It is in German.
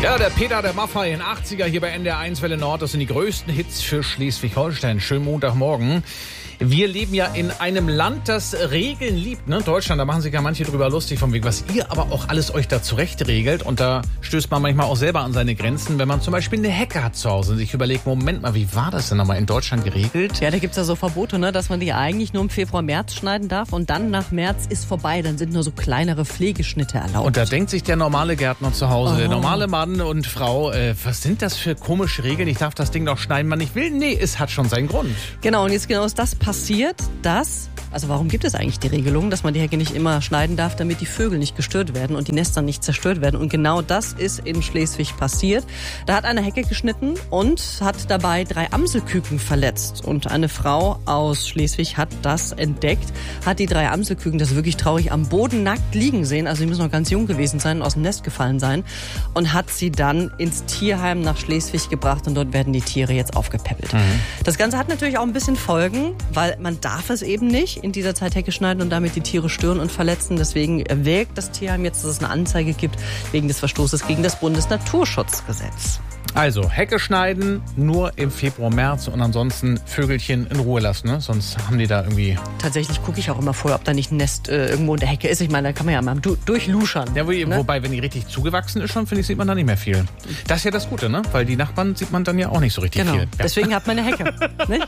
Ja, der Peter, der Maffei in 80er hier bei NDR 1 Welle Nord. Das sind die größten Hits für Schleswig-Holstein. Schönen Montagmorgen. Wir leben ja in einem Land, das Regeln liebt, ne? Deutschland, da machen sich ja manche drüber lustig vom Weg, was ihr aber auch alles euch da zurecht regelt. Und da stößt man manchmal auch selber an seine Grenzen, wenn man zum Beispiel eine Hecke hat zu Hause und sich überlegt, Moment mal, wie war das denn nochmal in Deutschland geregelt? Ja, da gibt's ja so Verbote, ne, dass man die eigentlich nur im Februar, März schneiden darf und dann nach März ist vorbei, dann sind nur so kleinere Pflegeschnitte erlaubt. Und da denkt sich der normale Gärtner zu Hause, der normale Mann und Frau, was sind das für komische Regeln? Ich darf das Ding doch schneiden, wann ich will. Nee, es hat schon seinen Grund. Genau, und jetzt genau ist das passiert, also warum gibt es eigentlich die Regelung, dass man die Hecke nicht immer schneiden darf, damit die Vögel nicht gestört werden und die Nester nicht zerstört werden? Und genau das ist in Schleswig passiert. Da hat eine Hecke geschnitten und hat dabei 3 Amselküken verletzt. Und eine Frau aus Schleswig hat das entdeckt, hat die 3 Amselküken, das ist wirklich traurig, am Boden nackt liegen sehen. Also die müssen noch ganz jung gewesen sein, aus dem Nest gefallen sein. Und hat sie dann ins Tierheim nach Schleswig gebracht und dort werden die Tiere jetzt aufgepäppelt. Das Ganze hat natürlich auch ein bisschen Folgen, weil man darf es eben nicht in dieser Zeit Hecke schneiden und damit die Tiere stören und verletzen. Deswegen erwägt das Tierheim jetzt, dass es eine Anzeige gibt wegen des Verstoßes gegen das Bundesnaturschutzgesetz. Also Hecke schneiden nur im Februar, März und ansonsten Vögelchen in Ruhe lassen, ne? Sonst haben die da irgendwie... Tatsächlich gucke ich auch immer vorher, ob da nicht ein Nest irgendwo in der Hecke ist. Ich meine, da kann man ja mal durchluschern. Ja, wobei, wenn die richtig zugewachsen ist schon, finde ich, sieht man da nicht mehr viel. Das ist ja das Gute, ne? Weil die Nachbarn sieht man dann ja auch nicht so richtig viel. Ja. Deswegen hat man eine Hecke. Nicht?